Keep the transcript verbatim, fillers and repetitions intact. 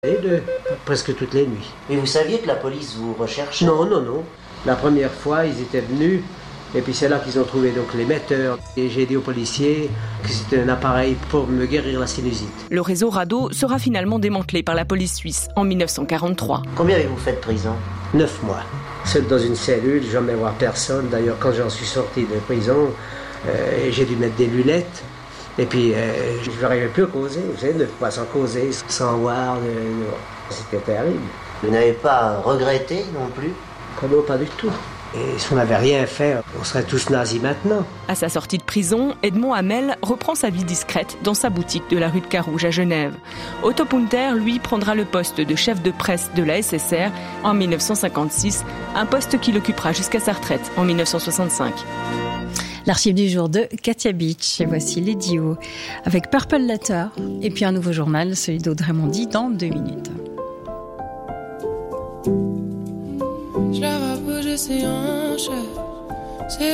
Les deux, presque toutes les nuits. Mais vous saviez que la police vous recherchait? Non, non, non. La première fois, ils étaient venus, et puis c'est là qu'ils ont trouvé donc l'émetteur. Et j'ai dit aux policiers que c'était un appareil pour me guérir la sinusite. Le réseau Rado sera finalement démantelé par la police suisse en dix-neuf cent quarante-trois. Combien avez-vous fait de prison? Neuf mois. Seul dans une cellule, jamais voir personne. D'ailleurs, quand j'en suis sorti de prison, euh, j'ai dû mettre des lunettes. Et puis, euh, je n'arrivais plus à causer, vous savez, ne pas sans causer, sans voir, de, de... c'était terrible. Vous n'avez pas regretté non plus? Non, pas du tout. Et si on n'avait rien fait, on serait tous nazis maintenant. À sa sortie de prison, Edmond Hamel reprend sa vie discrète dans sa boutique de la rue de Carouge à Genève. Otto Punter, lui, prendra le poste de chef de presse de la S S R en dix-neuf cent cinquante-six, un poste qu'il occupera jusqu'à sa retraite en dix-neuf cent soixante-cinq. L'archive du jour de Katia Beach. Et voici les Dio avec Purple Letter. Et puis un nouveau journal, celui d'Audrey Mondy, dans deux minutes. Je la vois bouger ses hanches.